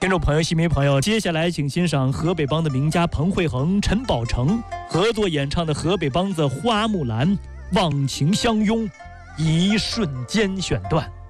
听众朋友、戏迷朋友，接下来请欣赏河北梆的名家彭慧恒、陈宝成合作演唱的河北梆子《花木兰》《忘情相拥》一瞬间选段。